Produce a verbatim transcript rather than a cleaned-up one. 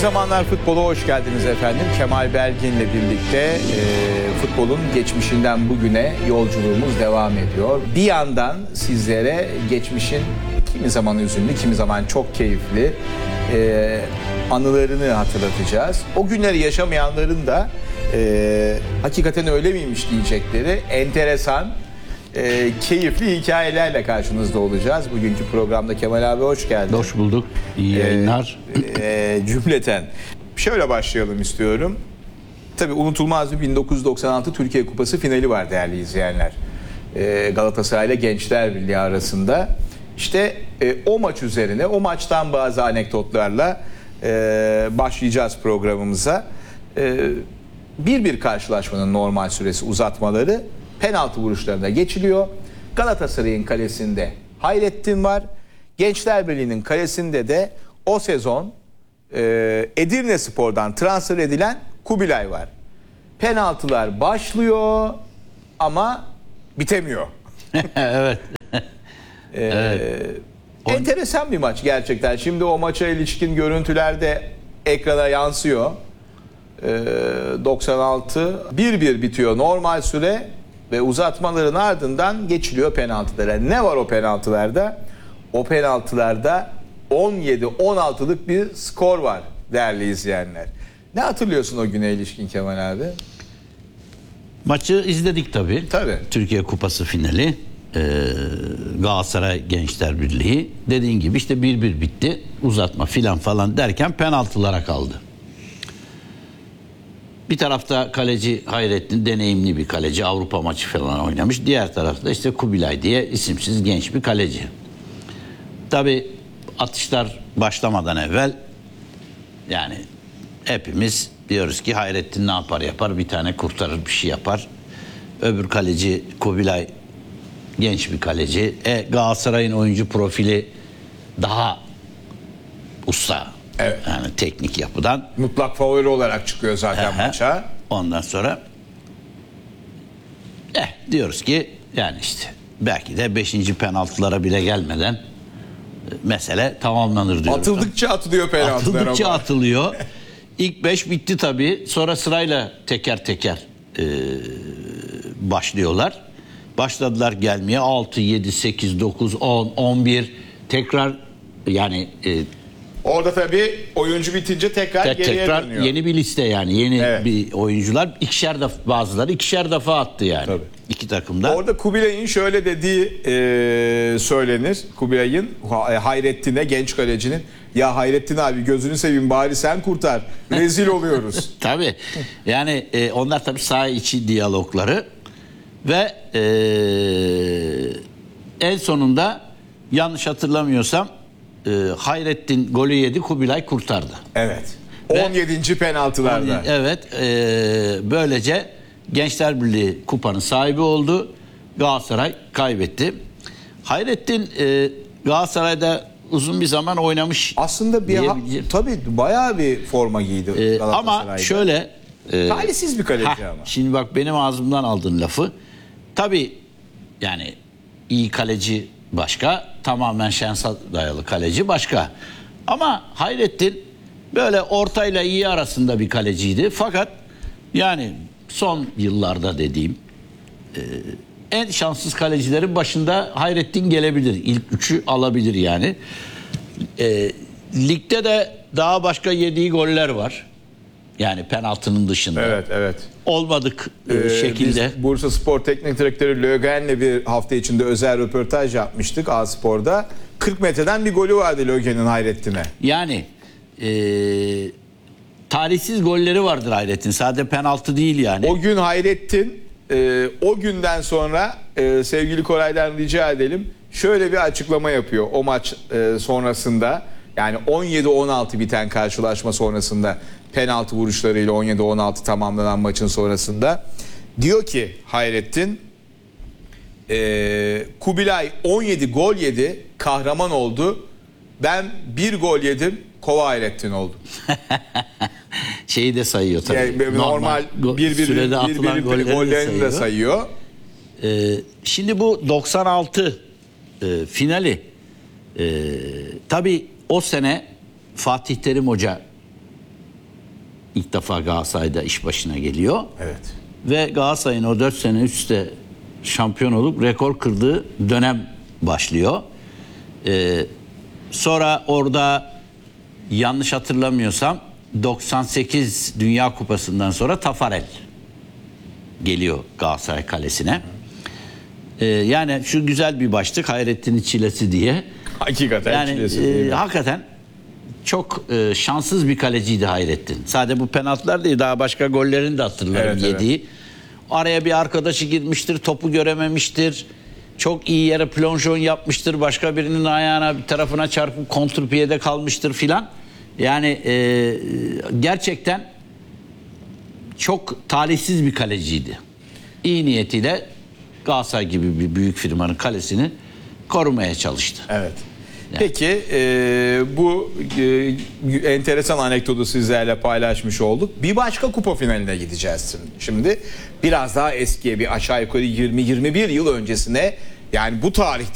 Zamanlar Futbola hoş geldiniz efendim. Kemal Belgin'le birlikte e, futbolun geçmişinden bugüne yolculuğumuz devam ediyor. Bir yandan sizlere geçmişin kimi zaman üzünlü, kimi zaman çok keyifli e, anılarını hatırlatacağız. O günleri yaşamayanların da e, hakikaten öyle miymiş diyecekleri enteresan, e, keyifli hikayelerle karşınızda olacağız. Bugünkü programda Kemal abi hoş geldin. Hoş bulduk. İyi yayınlar. E, e, cümleten. Şöyle başlayalım istiyorum. Tabii unutulmaz bir bin dokuz yüz doksan altı Türkiye Kupası finali var değerli izleyenler. E, Galatasaray ile Gençler Birliği arasında. İşte e, o maç üzerine, o maçtan bazı anekdotlarla e, başlayacağız programımıza. E, bir bir karşılaşmanın normal süresi uzatmaları penaltı vuruşlarına geçiliyor. Galatasaray'ın kalesinde Hayrettin var. Gençler Birliği'nin kalesinde de o sezon e, Edirnespor'dan transfer edilen Kubilay var. Penaltılar başlıyor ama bitemiyor. Evet. Ee, evet. Enteresan bir maç gerçekten. Şimdi o maça ilişkin görüntüler de ekrana yansıyor. Ee, doksan altı bir bir bitiyor normal süre ve uzatmaların ardından geçiliyor penaltılara. Ne var o penaltılarda? O penaltılarda on yedi on altılık bir skor var değerli izleyenler. Ne hatırlıyorsun o güne ilişkin Kemal abi? Maçı izledik tabii. Tabii. Türkiye Kupası finali. Ee, Galatasaray Gençler Birliği. Dediğin gibi işte bir bir bitti. Uzatma filan falan derken penaltılara kaldı. Bir tarafta kaleci Hayrettin, deneyimli bir kaleci, Avrupa maçı falan oynamış. Diğer tarafta işte Kubilay diye isimsiz genç bir kaleci. Tabii atışlar başlamadan evvel yani hepimiz diyoruz ki Hayrettin ne yapar yapar, bir tane kurtarır, bir şey yapar. Öbür kaleci Kubilay genç bir kaleci. E, Galatasaray'ın oyuncu profili daha usta. Evet. Yani teknik yapıdan. Mutlak favori olarak çıkıyor zaten Aha. maça. Ondan sonra eh, diyoruz ki yani işte belki de beşinci penaltılara bile gelmeden mesele tamamlanır diyoruz. Atıldıkça atılıyor penaltılar. Atıldıkça ama. atılıyor. İlk beş bitti tabii. Sonra sırayla teker teker e, başlıyorlar. Başladılar gelmeye. altı, yedi, sekiz, dokuz, on, on bir tekrar yani e, orada tabii oyuncu bitince tekrar te, geriye tekrar dönüyor. yeni bir liste yani. Yeni Evet. bir oyuncular. İkişer defa, bazıları ikişer defa attı yani. Tabii. İki takımda. Orada Kubilay'ın şöyle dediği e, söylenir. Kubilay'ın Hayrettin'e, genç kalecinin, ya Hayrettin abi gözünü seveyim bari sen kurtar. Rezil oluyoruz. Tabii. Yani e, onlar tabii saha içi diyalogları ve e, en sonunda yanlış hatırlamıyorsam e, Hayrettin golü yedi, Kubilay kurtardı. Evet. on yedinci penaltılarda. Evet. E, böylece Gençler Birliği kupanın sahibi oldu. Galatasaray kaybetti. Hayrettin e, Galatasaray'da uzun bir zaman oynamış. Aslında bir ha, tabii bayağı bir forma giydi e, Galatasaray'da. Ama şöyle e, talihsiz bir kaleci ha, ama. Şimdi bak benim ağzımdan aldığın lafı. Tabii yani iyi kaleci başka, tamamen şansa dayalı kaleci başka. Ama Hayrettin böyle ortayla iyi arasında bir kaleciydi. Fakat yani son yıllarda dediğim e, en şanssız kalecilerin başında Hayrettin gelebilir. İlk üçü alabilir yani. E, ligde de daha başka yediği goller var. Yani penaltının dışında. Evet, evet. Olmadık Ee, şekilde. Biz Bursa Spor Teknik Direktörü Lögen'le bir hafta içinde özel röportaj yapmıştık A Spor'da. kırk metreden bir golü vardı Lögen'in Hayrettin'e. Yani e, talihsiz golleri vardır Hayrettin. Sadece penaltı değil yani. O gün Hayrettin e, o günden sonra e, sevgili Koray'dan rica edelim. Şöyle bir açıklama yapıyor o maç e, sonrasında. Yani on yedi on altı biten karşılaşma sonrasında penaltı vuruşlarıyla on yedi on altı tamamlanan maçın sonrasında. Diyor ki Hayrettin, e, Kubilay on yedi gol yedi, kahraman oldu. Ben bir gol yedim, kova Hayrettin oldum. Şeyi de sayıyor tabii. Yani normal bir bir sürede atılan bir, bir, golleri gollerini de sayıyor. Ee, şimdi bu doksan altı e, finali e, tabii o sene Fatih Terim Hoca ilk defa Galatasaray'da iş başına geliyor. Evet. Ve Galatasaray'ın o dört sene üst üste şampiyon olup rekor kırdığı dönem başlıyor. Ee, sonra orada yanlış hatırlamıyorsam doksan sekiz Dünya Kupası'ndan sonra Tafarel geliyor Galatasaray kalesine. Ee, yani şu güzel bir başlık, Hayrettin'in çilesi diye. Hakikaten Yani çilesi e, değil mi? hakikaten çok e, şanssız bir kaleciydi Hayrettin. Sadece bu penaltılar değil, daha başka gollerini de hatırlarım Evet, evet. yediği. Araya bir arkadaşı girmiştir, topu görememiştir. Çok iyi yere plonjon yapmıştır. Başka birinin ayağına, bir tarafına çarpıp kontrpiyede kalmıştır filan. Yani e, gerçekten çok talihsiz bir kaleciydi. İyi niyetiyle Galatasaray gibi bir büyük firmanın kalesini korumaya çalıştı. Evet. Peki e, bu e, enteresan anekdotu sizlerle paylaşmış olduk. Bir başka kupa finaline gideceğiz şimdi. Biraz daha eskiye, bir aşağı yukarı yirmi yirmi bir yıl öncesine, yani bu tarihte